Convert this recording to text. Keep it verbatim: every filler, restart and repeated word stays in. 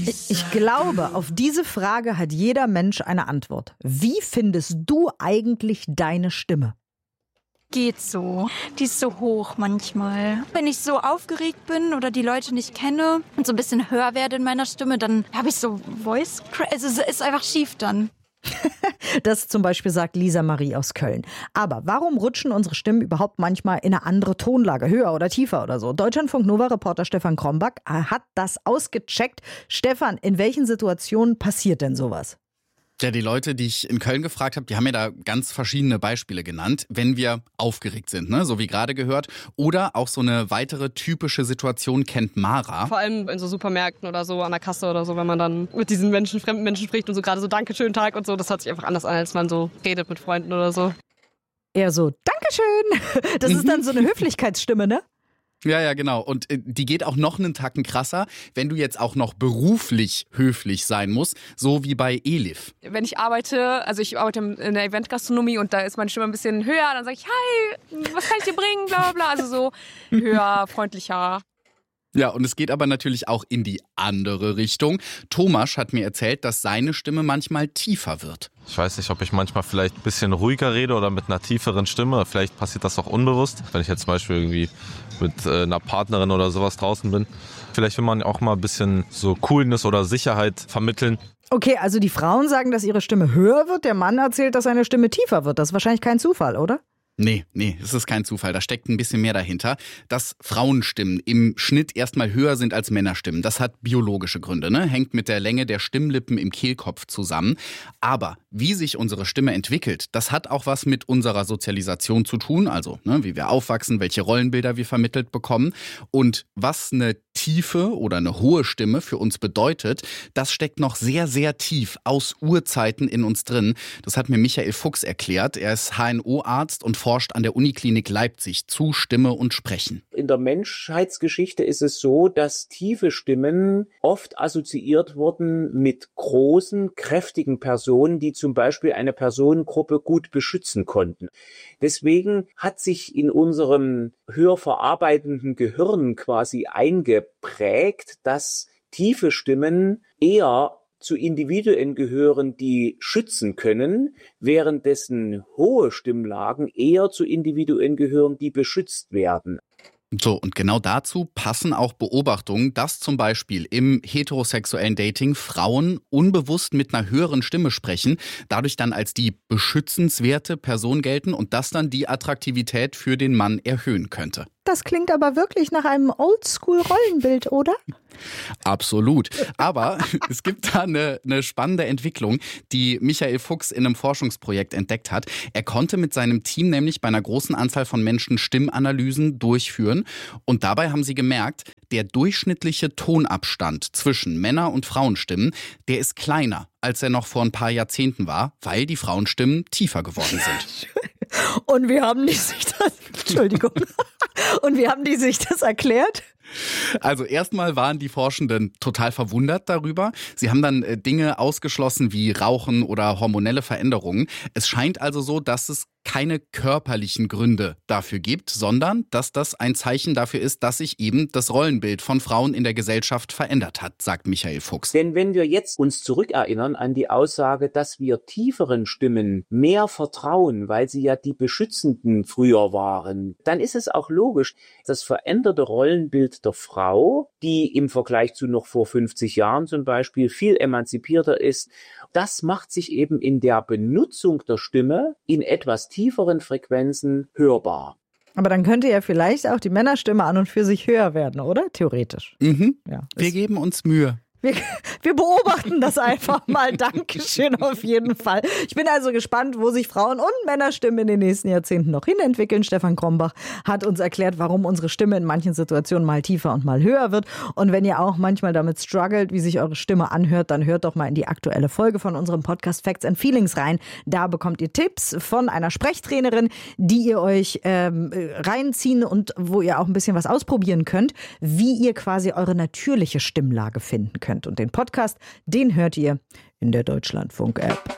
Ich glaube, auf diese Frage hat jeder Mensch eine Antwort. Wie findest du eigentlich deine Stimme? Geht so. Die ist so hoch manchmal. Wenn ich so aufgeregt bin oder die Leute nicht kenne und so ein bisschen höher werde in meiner Stimme, dann habe ich so Voice Crack. Also es ist einfach schief dann. Das zum Beispiel sagt Lisa Marie aus Köln. Aber warum rutschen unsere Stimmen überhaupt manchmal in eine andere Tonlage, höher oder tiefer oder so? Deutschlandfunk-Nova-Reporter Stefan Krombach hat das ausgecheckt. Stefan, in welchen Situationen passiert denn sowas? Ja, die Leute, die ich in Köln gefragt habe, die haben mir da ganz verschiedene Beispiele genannt, wenn wir aufgeregt sind, ne? So wie gerade gehört. Oder auch so eine weitere typische Situation kennt Mara. Vor allem in so Supermärkten oder so, an der Kasse oder so, wenn man dann mit diesen Menschen, fremden Menschen spricht und so gerade so Dankeschön Tag und so, das hört sich einfach anders an, als man so redet mit Freunden oder so. Eher so, Dankeschön. Das ist dann so eine Höflichkeitsstimme, ne? Ja, ja, genau. Und äh, die geht auch noch einen Tacken krasser, wenn du jetzt auch noch beruflich höflich sein musst, so wie bei Elif. Wenn ich arbeite, also ich arbeite in der Eventgastronomie und da ist meine Stimme ein bisschen höher, dann sage ich, hi, was kann ich dir bringen, bla bla bla, also so höher, freundlicher. Ja, und es geht aber natürlich auch in die andere Richtung. Thomas hat mir erzählt, dass seine Stimme manchmal tiefer wird. Ich weiß nicht, ob ich manchmal vielleicht ein bisschen ruhiger rede oder mit einer tieferen Stimme. Vielleicht passiert das auch unbewusst, wenn ich jetzt zum Beispiel irgendwie mit äh, einer Partnerin oder sowas draußen bin. Vielleicht will man auch mal ein bisschen so Coolness oder Sicherheit vermitteln. Okay, also die Frauen sagen, dass ihre Stimme höher wird. Der Mann erzählt, dass seine Stimme tiefer wird. Das ist wahrscheinlich kein Zufall, oder? Nee, nee, es ist kein Zufall. Da steckt ein bisschen mehr dahinter. Dass Frauenstimmen im Schnitt erstmal höher sind als Männerstimmen, das hat biologische Gründe, ne? Hängt mit der Länge der Stimmlippen im Kehlkopf zusammen. Aber wie sich unsere Stimme entwickelt, das hat auch was mit unserer Sozialisation zu tun. Also, ne, wie wir aufwachsen, welche Rollenbilder wir vermittelt bekommen. Und was eine tiefe oder eine hohe Stimme für uns bedeutet, das steckt noch sehr, sehr tief aus Urzeiten in uns drin. Das hat mir Michael Fuchs erklärt. Er ist H N O-Arzt und forscht an der Uniklinik Leipzig zu Stimme und Sprechen. In der Menschheitsgeschichte ist es so, dass tiefe Stimmen oft assoziiert wurden mit großen, kräftigen Personen, die zum Beispiel eine Personengruppe gut beschützen konnten. Deswegen hat sich in unserem hörverarbeitenden Gehirn quasi eingeprägt, dass tiefe Stimmen eher zu Individuen gehören, die schützen können, währenddessen hohe Stimmlagen eher zu Individuen gehören, die beschützt werden. So, und genau dazu passen auch Beobachtungen, dass zum Beispiel im heterosexuellen Dating Frauen unbewusst mit einer höheren Stimme sprechen, dadurch dann als die beschützenswerte Person gelten und das dann die Attraktivität für den Mann erhöhen könnte. Das klingt aber wirklich nach einem Oldschool-Rollenbild, oder? Absolut. Aber es gibt da eine, eine spannende Entwicklung, die Michael Fuchs in einem Forschungsprojekt entdeckt hat. Er konnte mit seinem Team nämlich bei einer großen Anzahl von Menschen Stimmanalysen durchführen. Und dabei haben sie gemerkt, der durchschnittliche Tonabstand zwischen Männer- und Frauenstimmen, der ist kleiner, als er noch vor ein paar Jahrzehnten war, weil die Frauenstimmen tiefer geworden sind. Und wie haben die sich das, Entschuldigung, und wie haben die sich das erklärt? Also erstmal waren die Forschenden total verwundert darüber. Sie haben dann äh, Dinge ausgeschlossen wie Rauchen oder hormonelle Veränderungen. Es scheint also so, dass es keine körperlichen Gründe dafür gibt, sondern dass das ein Zeichen dafür ist, dass sich eben das Rollenbild von Frauen in der Gesellschaft verändert hat, sagt Michael Fuchs. Denn wenn wir jetzt uns zurückerinnern an die Aussage, dass wir tieferen Stimmen mehr vertrauen, weil sie ja die Beschützenden früher waren, dann ist es auch logisch, das veränderte Rollenbild der Frau, die im Vergleich zu noch vor fünfzig Jahren zum Beispiel viel emanzipierter ist, das macht sich eben in der Benutzung der Stimme in etwas tieferen Frequenzen hörbar. Aber dann könnte ja vielleicht auch die Männerstimme an und für sich höher werden, oder? Theoretisch. Mhm. Ja, wir geben uns Mühe. Wir, wir beobachten das einfach mal. Dankeschön auf jeden Fall. Ich bin also gespannt, wo sich Frauen- und Männerstimmen in den nächsten Jahrzehnten noch hinentwickeln. Stefan Krombach hat uns erklärt, warum unsere Stimme in manchen Situationen mal tiefer und mal höher wird. Und wenn ihr auch manchmal damit struggelt, wie sich eure Stimme anhört, dann hört doch mal in die aktuelle Folge von unserem Podcast Facts and Feelings rein. Da bekommt ihr Tipps von einer Sprechtrainerin, die ihr euch ähm, reinziehen und wo ihr auch ein bisschen was ausprobieren könnt, wie ihr quasi eure natürliche Stimmlage finden könnt. Und den Podcast, den hört ihr in der Deutschlandfunk-App.